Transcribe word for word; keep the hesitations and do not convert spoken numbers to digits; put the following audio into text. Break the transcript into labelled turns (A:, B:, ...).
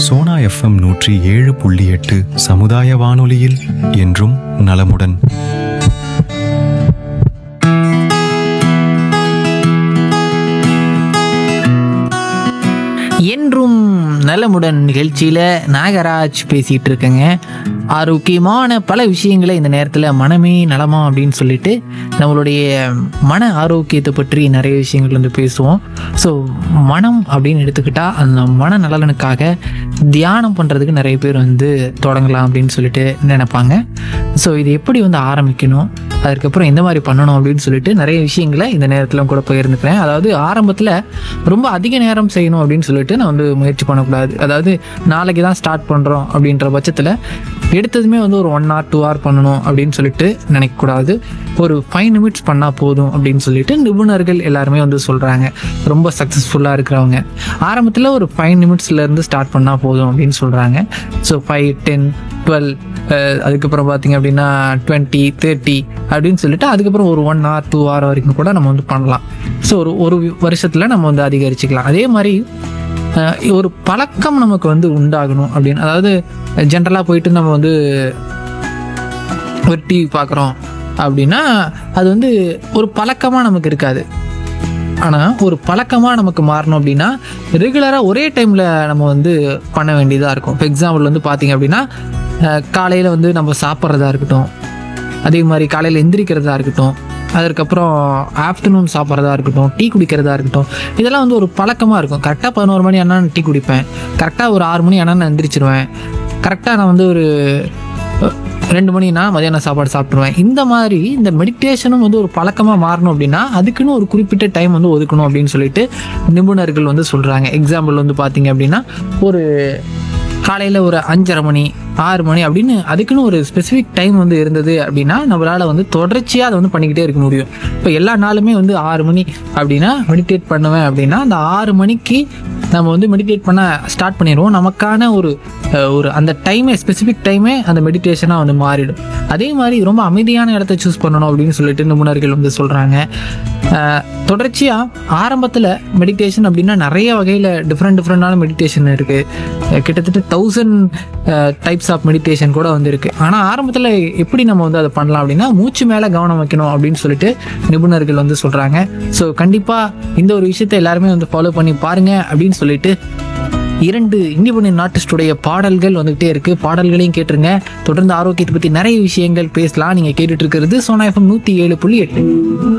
A: Sona FM நூற்றி ஏழு புள்ளி எட்டு சமுதாய வானொலியில் என்றும் நலமுடன்.
B: என்றும் நலமுடன் நிகழ்ச்சியில் நாகராஜ் பேசிகிட்டு இருக்கேங்க. ஆரோக்கியமான பல விஷயங்களை இந்த நேரத்தில் மனமே நலமா அப்படின்னு சொல்லிட்டு நம்மளுடைய மன ஆரோக்கியத்தை பற்றி நிறைய விஷயங்கள் வந்து பேசுவோம். ஸோ மனம் அப்படின்னு எடுத்துக்கிட்டால் அந்த மன நலனுக்காக தியானம் பண்ணுறதுக்கு நிறைய பேர் வந்து தொடங்கலாம் அப்படின்னு சொல்லிட்டு நினைப்பாங்க. ஸோ இது எப்படி வந்து ஆரம்பிக்கணும், அதுக்கப்புறம் எந்த மாதிரி பண்ணணும் அப்படின்னு சொல்லிட்டு நிறைய விஷயங்களை இந்த நேரத்தில் கூட பகிர்ந்துக்கிறேன். அதாவது ஆரம்பத்தில் ரொம்ப அதிக நேரம் செய்யணும் அப்படின்னு சொல்லிட்டு நான் வந்து முயற்சி பண்ணக்கூடாது. அதாவது நாளைக்கு தான் ஸ்டார்ட் பண்ணுறோம் அப்படின்ற பட்சத்தில் எடுத்ததுமே வந்து ஒரு ஒன் ஹவர் டூ ஹவர் பண்ணணும் அப்படின்னு சொல்லிட்டு நினைக்கக்கூடாது. ஒரு ஃபைவ் நிமிட்ஸ் பண்ணால் போதும் அப்படின்னு சொல்லிட்டு நிபுணர்கள் எல்லாருமே வந்து சொல்கிறாங்க. ரொம்ப சக்ஸஸ்ஃபுல்லாக இருக்கிறவங்க ஆரம்பத்தில் ஒரு ஃபைவ் நிமிட்ஸ்லேருந்து ஸ்டார்ட் பண்ணால் போதும் அப்படின்னு சொல்கிறாங்க. ஸோ ஃபைவ் டென் டுவெல் அதுக்கப்புறம் பார்த்திங்க அப்படின்னா டுவெண்ட்டி தேர்ட்டி அப்படின்னு சொல்லிட்டு அதுக்கப்புறம் ஒரு ஒன் ஹவர் டூ ஹவர் வரைக்கும் கூட நம்ம வந்து பண்ணலாம். ஸோ ஒரு ஒரு வருஷத்தில் நம்ம வந்து அதிகரிச்சுக்கலாம். அதே மாதிரி ஒரு பழக்கம் நமக்கு வந்து உண்டாகணும் அப்படின்னு, அதாவது ஜென்ரலாக போயிட்டு நம்ம வந்து ஒரு டிவி பார்க்குறோம் அப்படின்னா அது வந்து ஒரு பழக்கமாக நமக்கு இருக்காது. ஆனால் ஒரு பழக்கமாக நமக்கு மாறணும் அப்படின்னா ரெகுலராக ஒரே டைமில் நம்ம வந்து பண்ண வேண்டியதாக இருக்கும். இப்போ எக்ஸாம்பிள் வந்து பார்த்திங்க அப்படின்னா காலையில் வந்து நம்ம சாப்பிட்றதா இருக்கட்டும், அதே மாதிரி காலையில் எந்திரிக்கிறதா இருக்கட்டும், அதுக்கப்புறம் ஆஃப்டர்நூன் சாப்பிட்றதா இருக்கட்டும், டீ குடிக்கிறதா இருக்கட்டும், இதெல்லாம் வந்து ஒரு பழக்கமாக இருக்கும். கரெக்டாக பதினோரு மணி ஆனால் நான் டீ குடிப்பேன், கரெக்டாக ஒரு ஆறு மணி ஆனால் நான் எந்திரிச்சிருவேன், கரெக்டாக நான் வந்து ஒரு ரெண்டு மணினா மதியானம் சாப்பாடு சாப்பிட்ருவேன். இந்த மாதிரி இந்த மெடிடேஷனும் வந்து ஒரு பழக்கமாக மாறணும் அப்படின்னா அதுக்குன்னு ஒரு குறிப்பிட்ட டைம் வந்து ஒதுக்கணும் அப்படின்னு சொல்லிட்டு நிபுணர்கள் வந்து சொல்கிறாங்க. எக்ஸாம்பிள் வந்து பார்த்திங்க அப்படின்னா ஒரு காலையில் ஒரு அஞ்சரை மணி ஆறு மணி அப்படின்னு அதுக்குன்னு ஒரு ஸ்பெசிஃபிக் டைம் வந்து இருந்தது அப்படின்னா நம்மளால் வந்து தொடர்ச்சியாக அதை வந்து பண்ணிக்கிட்டே இருக்க முடியும். இப்போ எல்லா நாளுமே வந்து ஆறு மணி அப்படின்னா மெடிடேட் பண்ணுவேன் அப்படின்னா அந்த ஆறு மணிக்கு நம்ம வந்து மெடிடேட் பண்ண ஸ்டார்ட் பண்ணிடுவோம். நமக்கான ஒரு ஒரு அந்த டைமே ஸ்பெசிஃபிக் டைமே அந்த மெடிடேஷனாக வந்து மாறிடும். அதே மாதிரி ரொம்ப அமைதியான இடத்த சூஸ் பண்ணணும் அப்படின்னு சொல்லிட்டு நிபுணர்கள் வந்து சொல்கிறாங்க. தொடர்ச்சியாக ஆரம்பத்தில் மெடிடேஷன் அப்படின்னா நிறைய வகையில் டிஃப்ரெண்ட் டிஃப்ரெண்டான மெடிடேஷன் இருக்குது. கிட்டத்தட்ட தௌசண்ட் டைப்ஸ் ஆஃப் மெடிடேஷன் கூட வந்து இருக்குது. ஆனால் ஆரம்பத்தில் எப்படி நம்ம வந்து அதை பண்ணலாம் அப்படின்னா மூச்சு மேலே கவனம் வைக்கணும் அப்படின்னு சொல்லிட்டு நிபுணர்கள் வந்து சொல்கிறாங்க. ஸோ கண்டிப்பாக இந்த ஒரு விஷயத்தை எல்லாருமே வந்து ஃபாலோ பண்ணி பாருங்கள் அப்படின்னு சொல்லிட்டு இரண்டு இண்டிபெண்டன்ட் ஆர்டிஸ்டுடைய பாடல்கள் வந்துகிட்டே இருக்குது. பாடல்களையும் கேட்டுருங்க. தொடர்ந்து ஆரோக்கியத்தை பற்றி நிறைய விஷயங்கள் பேசலாம். நீங்கள் கேட்டுட்டு இருக்கிறது சோனா எஃப்எம் நூற்றி ஏழு புள்ளி எட்டு.